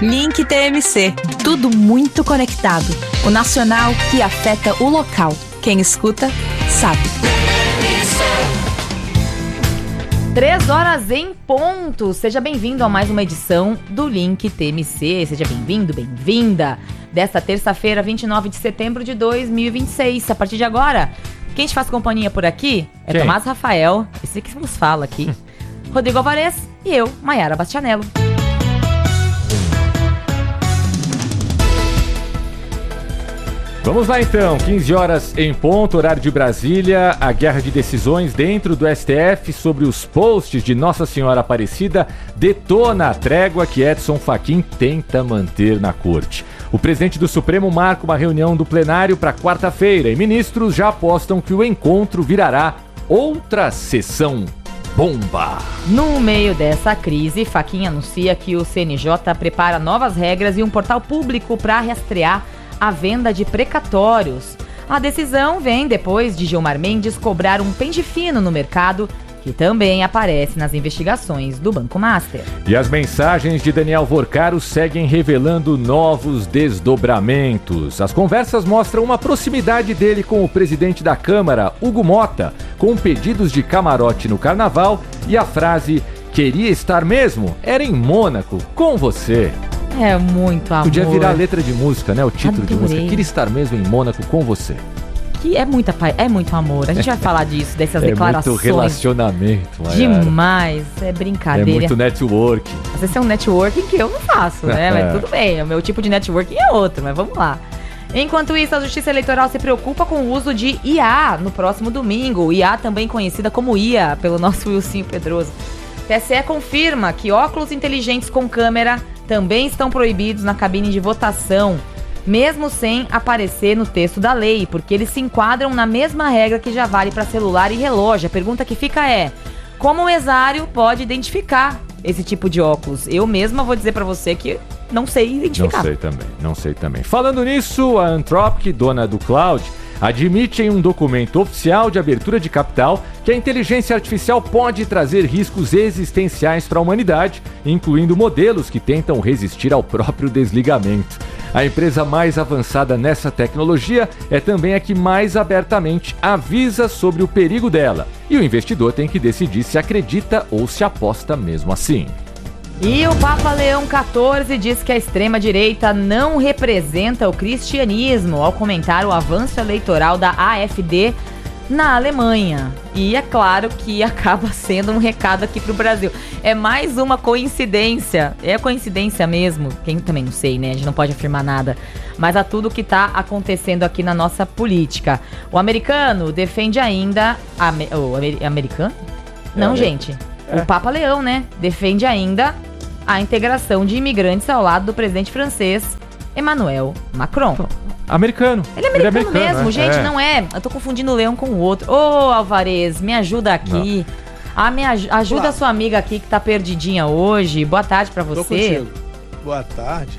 Link TMC. Tudo muito conectado. O nacional que afeta o local. Quem escuta, sabe. 3 horas em ponto. Seja bem-vindo a mais uma edição do Link TMC. Seja bem-vindo, bem-vinda. Desta terça-feira, 29 de setembro de 2026. A partir de agora, quem te faz companhia por aqui é Tomás Rafael, esse que vos fala aqui, Rodrigo Alvarez e eu, Maiara Bastianello. Vamos lá então, 15 horas em ponto, horário de Brasília, a guerra de decisões dentro do STF sobre os posts de Nossa Senhora Aparecida detona a trégua que Edson Fachin tenta manter na corte. O presidente do Supremo marca uma reunião do plenário para quarta-feira e ministros já apostam que o encontro virará outra sessão bomba. No meio dessa crise, Fachin anuncia que o CNJ prepara novas regras e um portal público para rastrear a venda de precatórios. A decisão vem depois de Gilmar Mendes cobrar um pente fino no mercado, que também aparece nas investigações do Banco Master. E as mensagens de Daniel Vorcaro seguem revelando novos desdobramentos. As conversas mostram uma proximidade dele com o presidente da Câmara, Hugo Mota, com pedidos de camarote no carnaval e a frase "queria estar mesmo? Era em Mônaco, com você". É muito amor. Podia virar letra de música, né? O título Adorei. de música. Queria estar mesmo em Mônaco com você. Que é muito amor. A gente vai falar disso, dessas declarações. É muito relacionamento, Maiara. Demais. É brincadeira. É muito network. Esse é um networking que eu não faço, né? Mas tudo bem. O meu tipo de networking é outro, mas vamos lá. Enquanto isso, a Justiça Eleitoral se preocupa com o uso de IA no próximo domingo. IA também conhecida como IA, pelo nosso Wilsinho Pedroso. TSE confirma que óculos inteligentes com câmera também estão proibidos na cabine de votação, mesmo sem aparecer no texto da lei, porque eles se enquadram na mesma regra que já vale para celular e relógio. A pergunta que fica é: como o mesário pode identificar esse tipo de óculos? Eu mesma vou dizer para você que não sei identificar. Não sei também. Falando nisso, a Anthropic, dona do cloud, admite em um documento oficial de abertura de capital que a inteligência artificial pode trazer riscos existenciais para a humanidade, incluindo modelos que tentam resistir ao próprio desligamento. A empresa mais avançada nessa tecnologia é também a que mais abertamente avisa sobre o perigo dela, e o investidor tem que decidir se acredita ou se aposta mesmo assim. E o Papa Leão XIV diz que a extrema-direita não representa o cristianismo ao comentar o avanço eleitoral da AfD na Alemanha. E é claro que acaba sendo um recado aqui pro Brasil. É mais uma coincidência. É coincidência mesmo. Quem também não sei, né? A gente não pode afirmar nada. Mas a tudo que tá acontecendo aqui na nossa política. O americano defende ainda... Americano? Não, gente. O Papa Leão, né? Defende ainda a integração de imigrantes ao lado do presidente francês, Emmanuel Macron. Americano. Ele é americano mesmo, gente, não é. Eu tô confundindo o Leão com o outro. Ô, Alvarez, me ajuda aqui. Ajuda a sua amiga aqui que tá perdidinha hoje. Boa tarde pra você. Tô contigo. Boa tarde.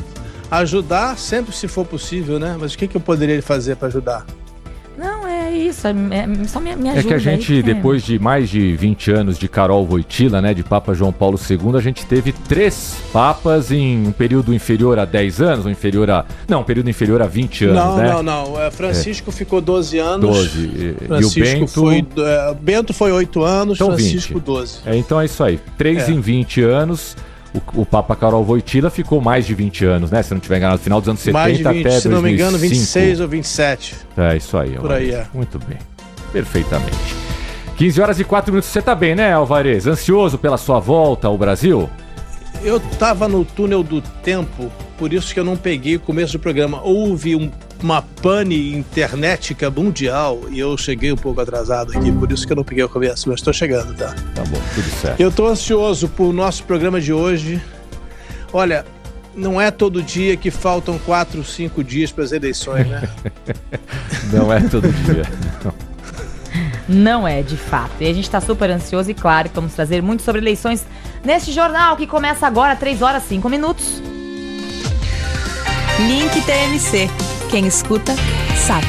Ajudar sempre se for possível, né? Mas o que eu poderia fazer pra ajudar? Não, é isso, só me ajuda. É que a gente, depois de mais de 20 anos de Carol Wojtyla, né, de Papa João Paulo II, a gente teve 3 papas em um período inferior a 10 anos, ou inferior a... Não, um período inferior a 20 anos, né? Não. Francisco ficou 12 anos. 12. Francisco e o Bento... Bento foi 8 anos, então Francisco 20. 12. Então é isso aí. 3 em 20 anos... O Papa Carol Wojtyla ficou mais de 20 anos, né? Se não tiver enganado, no final dos anos 70 mais de 20, até 2005. Se não me engano, 26 ou 27. É isso aí. Por aí, Muito bem. Perfeitamente. 15 horas e 4 minutos. Você tá bem, né, Alvarez? Ansioso pela sua volta ao Brasil? Eu tava no túnel do tempo, por isso que eu não peguei o começo do programa. Houve uma pane internética mundial e eu cheguei um pouco atrasado aqui, por isso que eu não peguei o começo, mas tô chegando, tá? Tá bom, tudo certo. Eu tô ansioso pro nosso programa de hoje. Olha, não é todo dia que faltam 4, 5 dias para as eleições, né? Não é todo dia, não. Não é, de fato. E a gente tá super ansioso e claro que vamos trazer muito sobre eleições neste jornal que começa agora, 3 horas e 5 minutos. Link TMC. Quem escuta, sabe.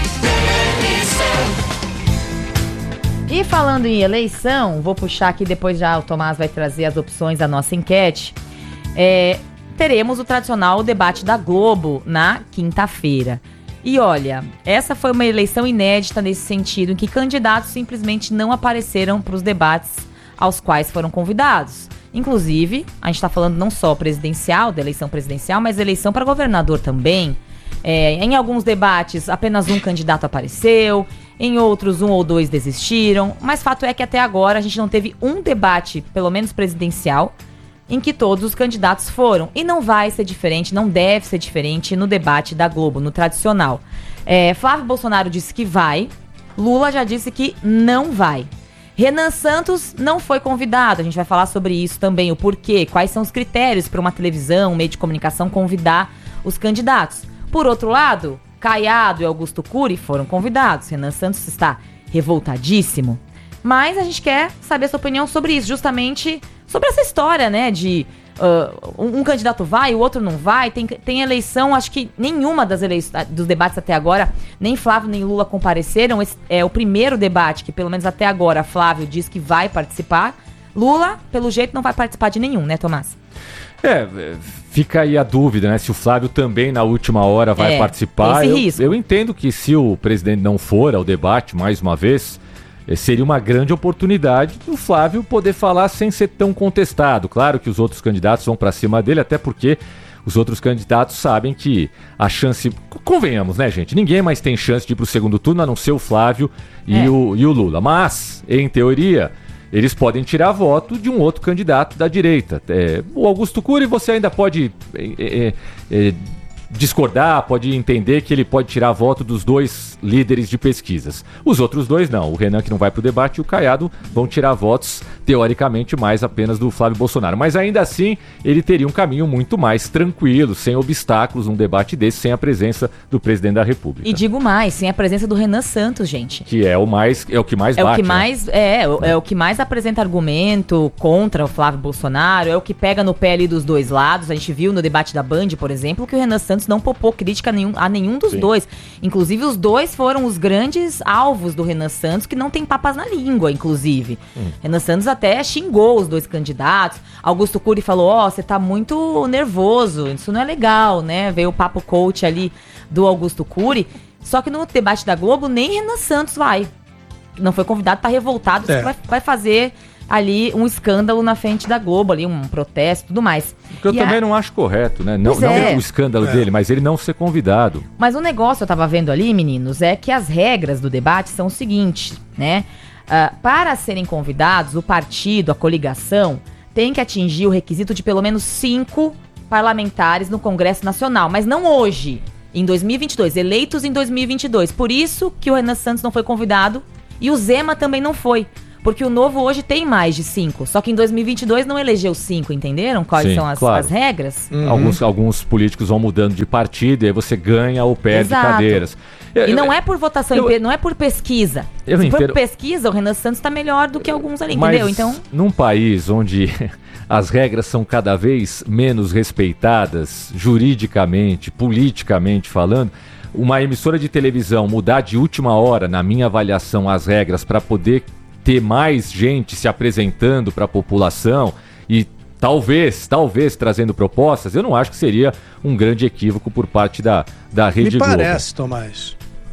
E falando em eleição, vou puxar aqui, depois já o Tomás vai trazer as opções da nossa enquete. teremos o tradicional debate da Globo na quinta-feira. E olha, essa foi uma eleição inédita nesse sentido, em que candidatos simplesmente não apareceram para os debates aos quais foram convidados. Inclusive, a gente está falando não só presidencial, da eleição presidencial, mas eleição para governador também. Em alguns debates, apenas um candidato apareceu, em outros, 1 ou 2 desistiram, mas fato é que até agora a gente não teve um debate, pelo menos presidencial, em que todos os candidatos foram. E não vai ser diferente, não deve ser diferente no debate da Globo, no tradicional. Flávio Bolsonaro disse que vai, Lula já disse que não vai. Renan Santos não foi convidado, a gente vai falar sobre isso também, o porquê, quais são os critérios para uma televisão, um meio de comunicação convidar os candidatos. Por outro lado, Caiado e Augusto Cury foram convidados. Renan Santos está revoltadíssimo. Mas a gente quer saber a sua opinião sobre isso, justamente sobre essa história, né, de um candidato vai, o outro não vai. Tem eleição, acho que nenhuma dos debates até agora, nem Flávio nem Lula compareceram. Esse é o primeiro debate que, pelo menos até agora, Flávio diz que vai participar. Lula, pelo jeito, não vai participar de nenhum, né, Tomás? Fica aí a dúvida, né? Se o Flávio também na última hora vai participar. Eu entendo que se o presidente não for ao debate mais uma vez, seria uma grande oportunidade do Flávio poder falar sem ser tão contestado. Claro que os outros candidatos vão para cima dele, até porque os outros candidatos sabem que a chance... Convenhamos, né, gente? Ninguém mais tem chance de ir para o segundo turno, a não ser o Flávio e o Lula. Mas, em teoria, eles podem tirar voto de um outro candidato da direita. O Augusto Cury você ainda pode discordar, pode entender que ele pode tirar voto dos 2 líderes de pesquisas. Os outros 2 não. O Renan, que não vai para o debate, e o Caiado vão tirar votos, teoricamente, mais apenas do Flávio Bolsonaro. Mas ainda assim, ele teria um caminho muito mais tranquilo, sem obstáculos, num debate desse, sem a presença do presidente da República. E digo mais, sem a presença do Renan Santos, gente. Que é o que mais bate. É o que mais apresenta argumento contra o Flávio Bolsonaro, é o que pega no pé ali dos 2 lados. A gente viu no debate da Band, por exemplo, que o Renan Santos não popou crítica a nenhum dos dois. Inclusive, os 2 foram os grandes alvos do Renan Santos, que não tem papas na língua, inclusive. Renan Santos até xingou os 2 candidatos. Augusto Cury falou, você tá muito nervoso, isso não é legal, né? Veio o papo coach ali do Augusto Cury. Só que no debate da Globo, nem Renan Santos vai. Não foi convidado, tá revoltado, vai fazer ali um escândalo na frente da Globo, ali um protesto e tudo mais. Porque eu também não acho correto, né? Não o escândalo dele, mas ele não ser convidado. Mas o negócio, eu tava vendo ali, meninos, é que as regras do debate são o seguinte, né? Para serem convidados, o partido, a coligação, tem que atingir o requisito de pelo menos 5 parlamentares no Congresso Nacional, mas não hoje, em 2022, eleitos em 2022. Por isso que o Renan Santos não foi convidado e o Zema também não foi. Porque o Novo hoje tem mais de 5. Só que em 2022 não elegeu 5, entenderam? Quais são as regras? Alguns políticos vão mudando de partido e aí você ganha ou perde cadeiras. E não é por votação, não é por pesquisa. Se for por pesquisa, o Renan Santos está melhor do que alguns ali, entendeu? Então, num país onde as regras são cada vez menos respeitadas, juridicamente, politicamente falando, uma emissora de televisão mudar de última hora, na minha avaliação, as regras para poder ter mais gente se apresentando para a população e talvez trazendo propostas, eu não acho que seria um grande equívoco por parte da Rede Globo. Me parece, Tomás,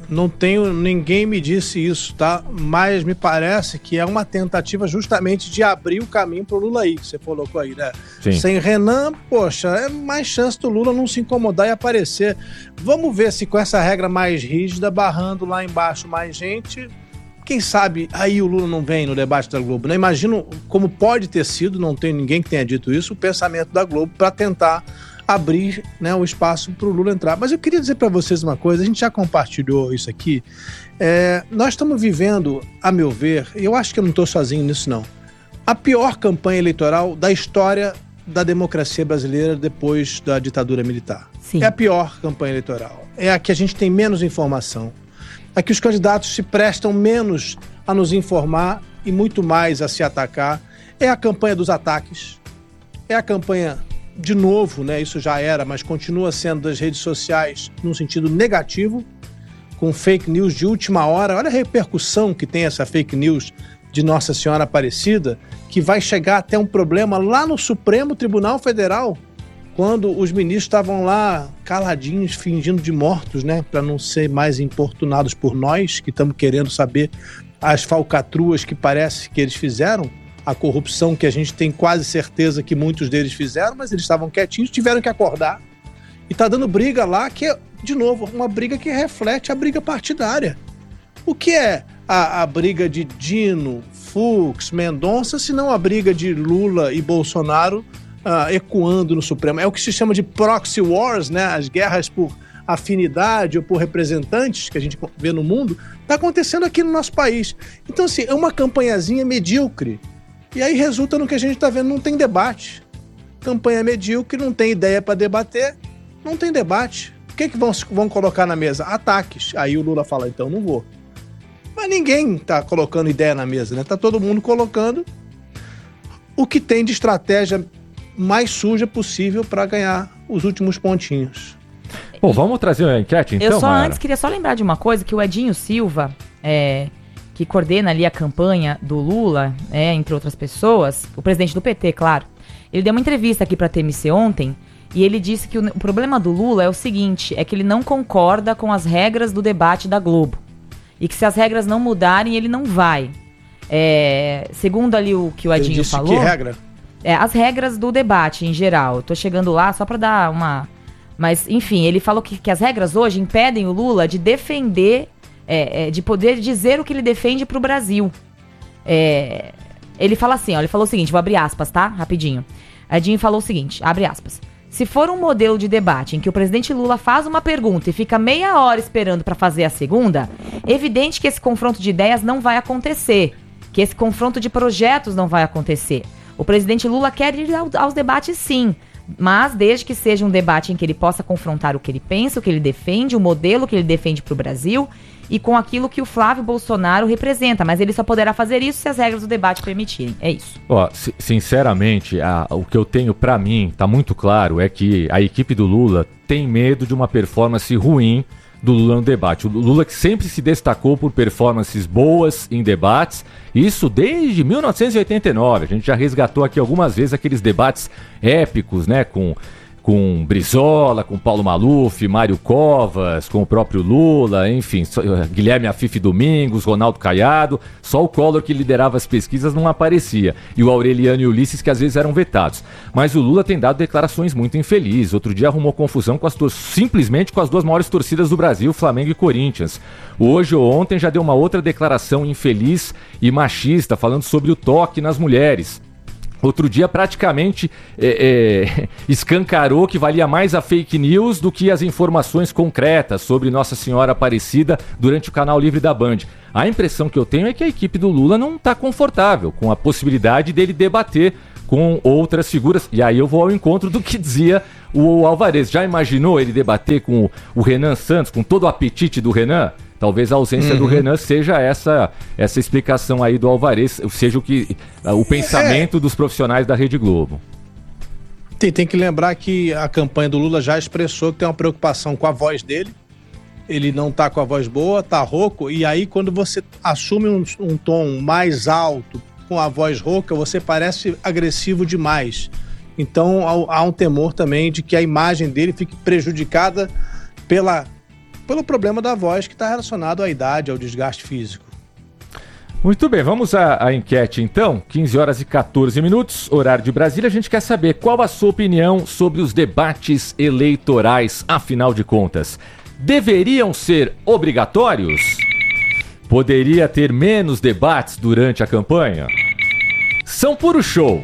ninguém me disse isso, tá? Mas me parece que é uma tentativa justamente de abrir o caminho pro Lula aí, que você colocou aí, né? Sim. Sem Renan, poxa, é mais chance do Lula não se incomodar e aparecer. Vamos ver se com essa regra mais rígida, barrando lá embaixo mais gente, quem sabe aí o Lula não vem no debate da Globo, né? Imagino como pode ter sido, não tem ninguém que tenha dito isso, o pensamento da Globo para tentar abrir, né, o espaço para o Lula entrar. Mas eu queria dizer para vocês uma coisa, a gente já compartilhou isso aqui, nós estamos vivendo, a meu ver, e eu acho que eu não estou sozinho nisso não, a pior campanha eleitoral da história da democracia brasileira depois da ditadura militar. Sim. É a pior campanha eleitoral, é a que a gente tem menos informação, é que os candidatos se prestam menos a nos informar e muito mais a se atacar. É a campanha dos ataques, é a campanha, de novo, né, isso já era, mas continua sendo das redes sociais num sentido negativo, com fake news de última hora. Olha a repercussão que tem essa fake news de Nossa Senhora Aparecida, que vai chegar até um problema lá no Supremo Tribunal Federal. quando os ministros estavam lá caladinhos, fingindo de mortos, né, para não ser mais importunados por nós, que estamos querendo saber as falcatruas que parece que eles fizeram, a corrupção que a gente tem quase certeza que muitos deles fizeram, mas eles estavam quietinhos, tiveram que acordar. E tá dando briga lá, que é, de novo, uma briga que reflete a briga partidária. O que é a briga de Dino, Fux, Mendonça, se não a briga de Lula e Bolsonaro ecoando no Supremo? É o que se chama de proxy wars, né? As guerras por afinidade ou por representantes que a gente vê no mundo, está acontecendo aqui no nosso país. Então, assim, é uma campanhazinha medíocre. E aí resulta no que a gente está vendo, não tem debate. Campanha medíocre, não tem ideia para debater, não tem debate. O que vão colocar na mesa? Ataques. Aí o Lula fala, então não vou. Mas ninguém está colocando ideia na mesa, né? Tá todo mundo colocando o que tem de estratégia mais suja possível para ganhar os últimos pontinhos. Bom, vamos trazer uma enquete então, antes queria só lembrar de uma coisa, que o Edinho Silva, que coordena ali a campanha do Lula, entre outras pessoas, o presidente do PT, claro, ele deu uma entrevista aqui para a TMC ontem, e ele disse que o problema do Lula é o seguinte, é que ele não concorda com as regras do debate da Globo, e que se as regras não mudarem, ele não vai. Segundo ali o que o Edinho falou... Que regra? As regras do debate, em geral. Eu tô chegando lá só pra dar uma... Mas, enfim, ele falou que as regras hoje impedem o Lula de defender, de poder dizer o que ele defende pro Brasil. Ele fala assim, ó, ele falou o seguinte, vou abrir aspas, tá? Rapidinho. Edinho falou o seguinte, abre aspas. Se for um modelo de debate em que o presidente Lula faz uma pergunta e fica meia hora esperando pra fazer a segunda, é evidente que esse confronto de ideias não vai acontecer, que esse confronto de projetos não vai acontecer. O presidente Lula quer ir aos debates, sim, mas desde que seja um debate em que ele possa confrontar o que ele pensa, o que ele defende, o modelo que ele defende para o Brasil e com aquilo que o Flávio Bolsonaro representa. Mas ele só poderá fazer isso se as regras do debate permitirem. É isso. Sinceramente, o que eu tenho para mim, tá muito claro, é que a equipe do Lula tem medo de uma performance ruim do Lula no debate. O Lula que sempre se destacou por performances boas em debates, isso desde 1989. A gente já resgatou aqui algumas vezes aqueles debates épicos, né, com Brizola, com Paulo Maluf, Mário Covas, com o próprio Lula, enfim, Guilherme Afife Domingos, Ronaldo Caiado, só o Collor que liderava as pesquisas não aparecia, e o Aureliano e o Ulisses que às vezes eram vetados. Mas o Lula tem dado declarações muito infelizes. Outro dia arrumou confusão simplesmente com as duas maiores torcidas do Brasil, Flamengo e Corinthians. Hoje ou ontem já deu uma outra declaração infeliz e machista, falando sobre o toque nas mulheres. Outro dia praticamente escancarou que valia mais a fake news do que as informações concretas sobre Nossa Senhora Aparecida durante o Canal Livre da Band. A impressão que eu tenho é que a equipe do Lula não está confortável com a possibilidade dele debater com outras figuras. E aí eu vou ao encontro do que dizia o Alvarez. Já imaginou ele debater com o Renan Santos, com todo o apetite do Renan? Talvez a ausência do Renan seja essa explicação aí do Alvarez, seja o pensamento dos profissionais da Rede Globo. Tem que lembrar que a campanha do Lula já expressou que tem uma preocupação com a voz dele. Ele não tá com a voz boa, tá rouco, e aí quando você assume um tom mais alto, com a voz rouca, você parece agressivo demais. Então há um temor também de que a imagem dele fique prejudicada pelo problema da voz que está relacionado à idade, ao desgaste físico. Muito bem, vamos à enquete então, 15 horas e 14 minutos, horário de Brasília. A gente quer saber qual a sua opinião sobre os debates eleitorais, afinal de contas. Deveriam ser obrigatórios? Poderia ter menos debates durante a campanha? São puro show.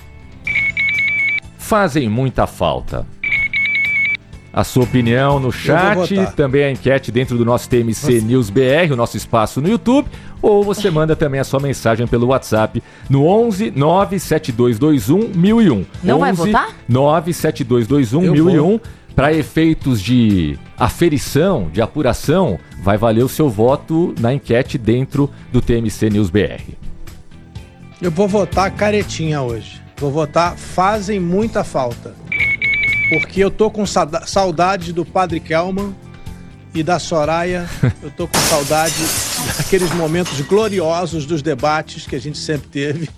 Fazem muita falta. A sua opinião no chat, também a enquete dentro do nosso TMC News BR, o nosso espaço no YouTube, ou você manda também a sua mensagem pelo WhatsApp no 11 97221 1001. Não vai votar? 97221 1001. Para efeitos de aferição, de apuração, vai valer o seu voto na enquete dentro do TMC News BR. Eu vou votar caretinha hoje. Vou votar fazem muita falta. Porque eu tô com saudade do Padre Kelman e da Soraya. Eu tô com saudade daqueles momentos gloriosos dos debates que a gente sempre teve.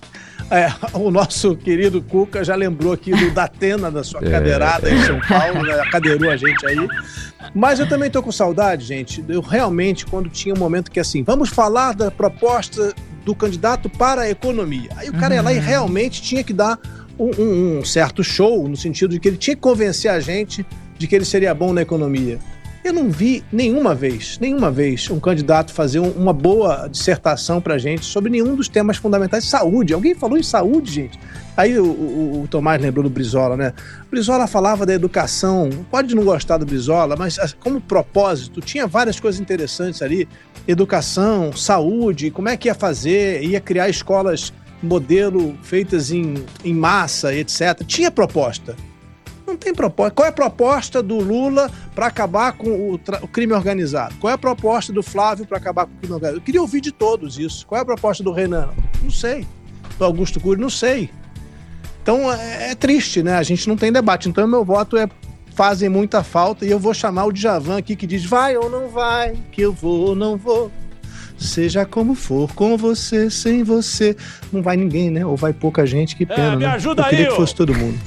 O nosso querido Cuca já lembrou aqui do Datena, da sua cadeirada em São Paulo, né? Cadeirou a gente aí. Mas eu também tô com saudade, gente. Eu realmente, quando tinha um momento que assim, vamos falar da proposta do candidato para a economia. Aí o cara ia lá e realmente tinha que dar um certo show, no sentido de que ele tinha que convencer a gente de que ele seria bom na economia. Eu não vi nenhuma vez, um candidato fazer uma boa dissertação pra gente sobre nenhum dos temas fundamentais. Saúde. Alguém falou em saúde, gente? Aí o Tomás lembrou do Brizola, né? O Brizola falava da educação. Pode não gostar do Brizola, mas como propósito, tinha várias coisas interessantes ali. Educação, saúde, como é que ia fazer? Ia criar escolas modelo feitas em massa, etc. Tinha proposta. Não tem proposta. Qual é a proposta do Lula para acabar com o crime organizado? Qual é a proposta do Flávio para acabar com o crime organizado? Eu queria ouvir de todos isso. Qual é a proposta do Renan? Não sei. Do Augusto Cury? Não sei. Então é triste, né? A gente não tem debate. Então meu voto é fazem muita falta e eu vou chamar o Djavan aqui que diz vai ou não vai, que eu vou ou não vou. Seja como for, com você, sem você. Não vai ninguém, né? Ou vai pouca gente, que pena, me ajuda né? Eu queria aí, que fosse todo mundo.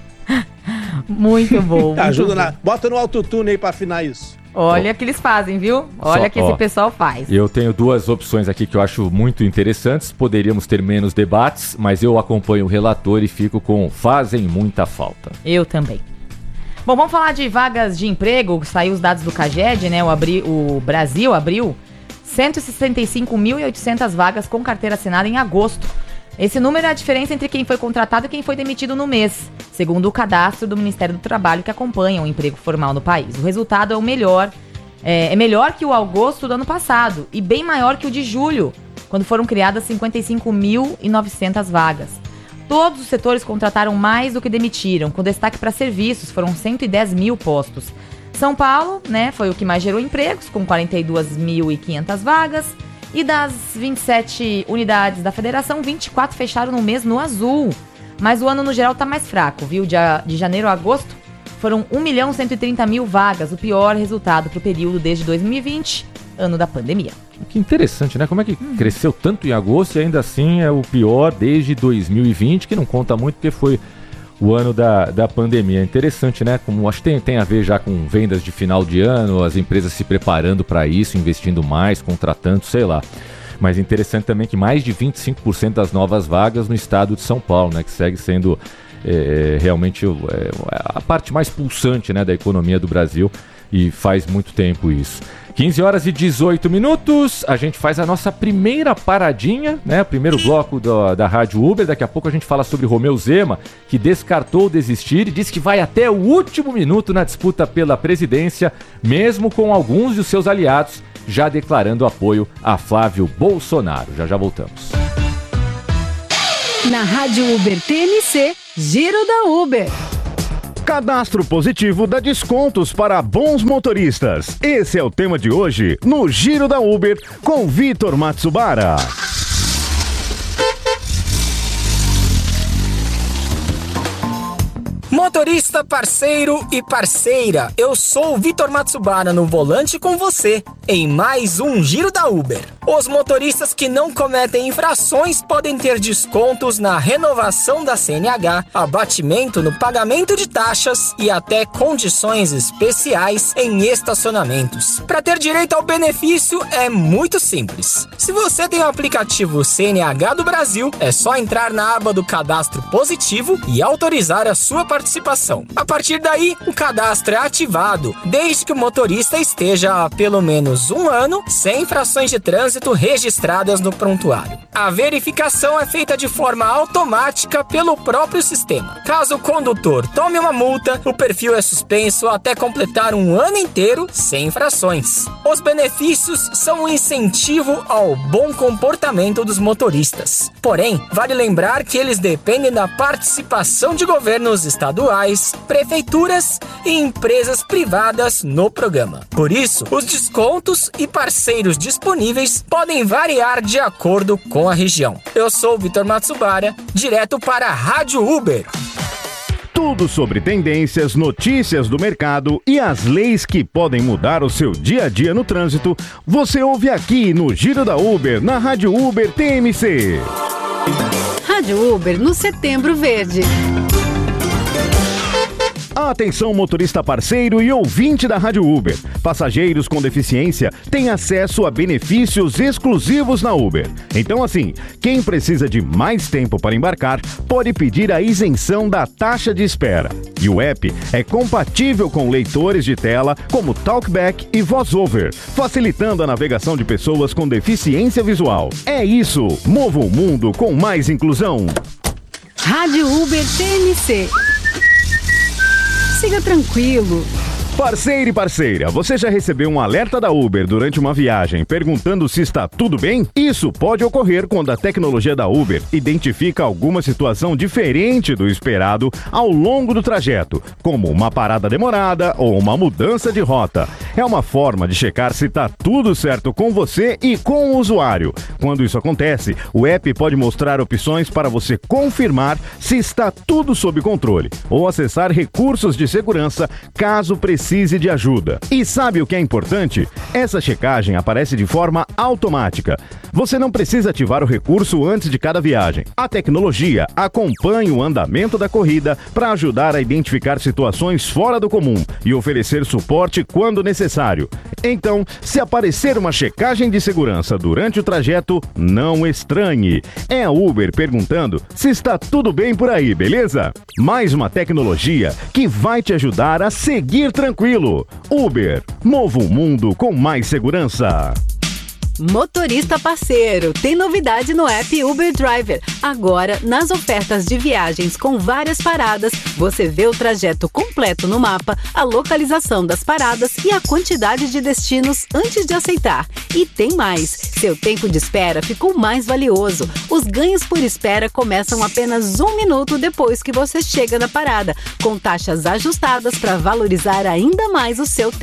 Muito bom. Muito Ajuda bom. Bota no autotune aí pra afinar isso. Olha que eles fazem, viu? Olha que esse pessoal faz. Eu tenho duas opções aqui que eu acho muito interessantes. Poderíamos ter menos debates, mas eu acompanho o relator e fico com fazem muita falta. Eu também. Bom, vamos falar de vagas de emprego. Saiu os dados do CAGED, né? O Brasil abriu 165.800 vagas com carteira assinada em agosto. Esse número é a diferença entre quem foi contratado e quem foi demitido no mês, segundo o cadastro do Ministério do Trabalho que acompanha o emprego formal no país. O resultado é melhor que o agosto do ano passado e bem maior que o de julho, quando foram criadas 55.900 vagas. Todos os setores contrataram mais do que demitiram, com destaque para serviços, foram 110 mil postos. São Paulo, né, foi o que mais gerou empregos, com 42.500 vagas. E das 27 unidades da federação, 24 fecharam no mês no azul. Mas o ano no geral tá mais fraco, viu? De janeiro a agosto foram 1.130.000 vagas, o pior resultado para o período desde 2020, ano da pandemia. Que interessante, né? Como é que cresceu tanto em agosto e ainda assim é o pior desde 2020, que não conta muito porque foi o ano da pandemia. Interessante, né? Como acho que tem a ver já com vendas de final de ano, as empresas se preparando para isso, investindo mais, contratando, sei lá. Mas interessante também que mais de 25% das novas vagas no estado de São Paulo, né? Que segue sendo realmente a parte mais pulsante, né, da economia do Brasil e faz muito tempo isso. 15 horas e 18 minutos, a gente faz a nossa primeira paradinha, né? Primeiro bloco da Rádio Uber. Daqui a pouco a gente fala sobre Romeu Zema, que descartou desistir e disse que vai até o último minuto na disputa pela presidência, mesmo com alguns de seus aliados já declarando apoio a Flávio Bolsonaro. Já voltamos. Na Rádio Uber TMC, Giro da Uber. Cadastro positivo dá descontos para bons motoristas. Esse é o tema de hoje no Giro da Uber com Vitor Matsubara. Motorista, parceiro e parceira, eu sou o Vitor Matsubara no volante com você em mais um Giro da Uber. Os motoristas que não cometem infrações podem ter descontos na renovação da CNH, abatimento no pagamento de taxas e até condições especiais em estacionamentos. Para ter direito ao benefício é muito simples. Se você tem o aplicativo CNH do Brasil, é só entrar na aba do cadastro positivo e autorizar a sua participação. A partir daí, o cadastro é ativado, desde que o motorista esteja há pelo menos um ano sem infrações de trânsito registradas no prontuário. A verificação é feita de forma automática pelo próprio sistema. Caso o condutor tome uma multa, o perfil é suspenso até completar um ano inteiro sem infrações. Os benefícios são um incentivo ao bom comportamento dos motoristas. Porém, vale lembrar que eles dependem da participação de governos estaduais, prefeituras e empresas privadas no programa. Por isso, os descontos e parceiros disponíveis podem variar de acordo com a região. Eu sou o Vitor Matsubara, direto para a Rádio Uber. Tudo sobre tendências, notícias do mercado e as leis que podem mudar o seu dia a dia no trânsito, você ouve aqui no Giro da Uber, na Rádio Uber TMC. Rádio Uber no Setembro Verde. Atenção, motorista parceiro e ouvinte da Rádio Uber. Passageiros com deficiência têm acesso a benefícios exclusivos na Uber. Então, assim, quem precisa de mais tempo para embarcar pode pedir a isenção da taxa de espera. E o app é compatível com leitores de tela como Talkback e VoiceOver, facilitando a navegação de pessoas com deficiência visual. É isso! Mova o mundo com mais inclusão. Rádio Uber TNC. Siga tranquilo. Parceiro e parceira, você já recebeu um alerta da Uber durante uma viagem perguntando se está tudo bem? Isso pode ocorrer quando a tecnologia da Uber identifica alguma situação diferente do esperado ao longo do trajeto, como uma parada demorada ou uma mudança de rota. É uma forma de checar se está tudo certo com você e com o usuário. Quando isso acontece, o app pode mostrar opções para você confirmar se está tudo sob controle ou acessar recursos de segurança caso precise de ajuda. E sabe o que é importante? Essa checagem aparece de forma automática. Você não precisa ativar o recurso antes de cada viagem. A tecnologia acompanha o andamento da corrida para ajudar a identificar situações fora do comum e oferecer suporte quando necessário. Então, se aparecer uma checagem de segurança durante o trajeto, não estranhe. É a Uber perguntando se está tudo bem por aí, beleza? Mais uma tecnologia que vai te ajudar a seguir tranquilo. Uber, mova o mundo com mais segurança. Motorista parceiro, tem novidade no app Uber Driver. Agora, nas ofertas de viagens com várias paradas, você vê o trajeto completo no mapa, a localização das paradas e a quantidade de destinos antes de aceitar. E tem mais, seu tempo de espera ficou mais valioso. Os ganhos por espera começam apenas 1 minuto depois que você chega na parada, com taxas ajustadas para valorizar ainda mais o seu tempo.